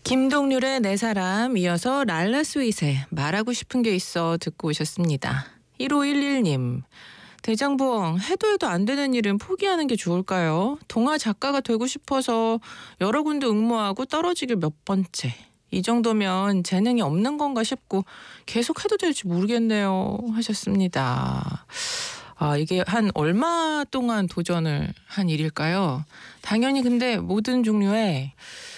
김동률의 내 사람, 이어서 랄라 스윗의 말하고 싶은 게 있어 듣고 오셨습니다. 1511님. 대장부엉, 해도 안 되는 일은 포기하는 게 좋을까요? 동화 작가가 되고 싶어서 여러 군데 응모하고 떨어지길 몇 번째. 이 정도면 재능이 없는 건가 싶고 계속 해도 될지 모르겠네요 하셨습니다. 이게 한 얼마 동안 도전을 한 일일까요? 당연히 근데 모든 종류의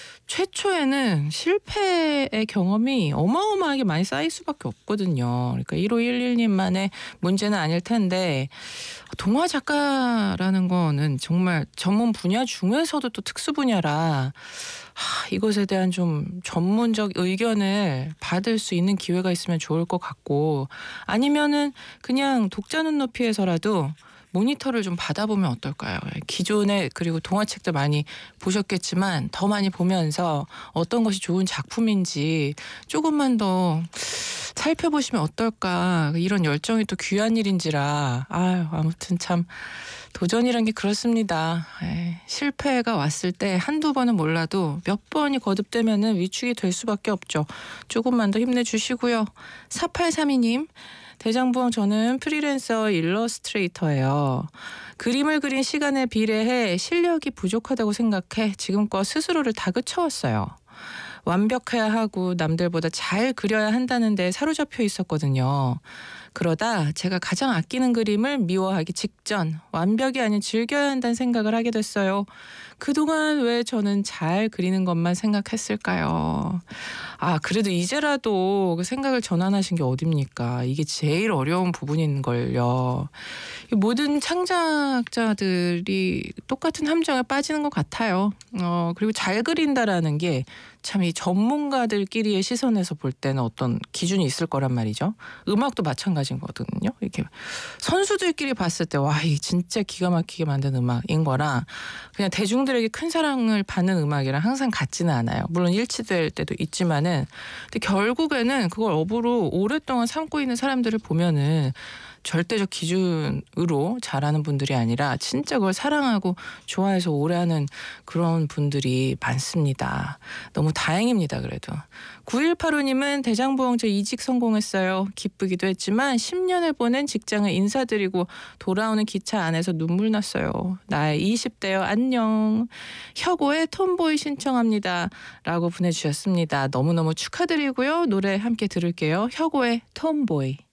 최초에는 실패의 경험이 어마어마하게 많이 쌓일 수밖에 없거든요. 그러니까 1511님만의 문제는 아닐 텐데, 동화 작가라는 거는 정말 전문 분야 중에서도 또 특수 분야라 이것에 대한 좀 전문적 의견을 받을 수 있는 기회가 있으면 좋을 것 같고, 아니면은 그냥 독자 눈높이에서라도 모니터를 좀 받아보면 어떨까요? 기존에 그리고 동화책들 많이 보셨겠지만 더 많이 보면서 어떤 것이 좋은 작품인지 조금만 더 살펴보시면 어떨까. 이런 열정이 또 귀한 일인지라 아무튼 참 도전이란 게 그렇습니다. 실패가 왔을 때 한두 번은 몰라도 몇 번이 거듭되면은 위축이 될 수밖에 없죠. 조금만 더 힘내주시고요. 4832님. 대장부엉, 저는 프리랜서 일러스트레이터예요. 그림을 그린 시간에 비례해 실력이 부족하다고 생각해 지금껏 스스로를 다그쳐왔어요. 완벽해야 하고 남들보다 잘 그려야 한다는 데 사로잡혀 있었거든요. 그러다 제가 가장 아끼는 그림을 미워하기 직전 완벽이 아닌 즐겨야 한다는 생각을 하게 됐어요. 그동안 왜 저는 잘 그리는 것만 생각했을까요? 그래도 이제라도 그 생각을 전환하신 게 어딥니까? 이게 제일 어려운 부분인걸요. 모든 창작자들이 똑같은 함정에 빠지는 것 같아요. 그리고 잘 그린다라는 게 참 이 전문가들끼리의 시선에서 볼 때는 어떤 기준이 있을 거란 말이죠. 음악도 마찬가지인 거거든요. 이렇게 선수들끼리 봤을 때 이 진짜 기가 막히게 만든 음악인 거랑 그냥 대중들에게 큰 사랑을 받는 음악이랑 항상 같지는 않아요. 물론 일치될 때도 있지만은, 근데 결국에는 그걸 업으로 오랫동안 삼고 있는 사람들을 보면은 절대적 기준으로 잘하는 분들이 아니라 진짜 그걸 사랑하고 좋아해서 오래 하는 그런 분들이 많습니다. 너무 다행입니다. 그래도. 9185님은 대장부엉, 저 이직 성공했어요. 기쁘기도 했지만 10년을 보낸 직장을 인사드리고 돌아오는 기차 안에서 눈물 났어요. 나의 20대요. 안녕. 혁오의 톰보이 신청합니다. 라고 보내주셨습니다. 너무너무 축하드리고요. 노래 함께 들을게요. 혁오의 톰보이.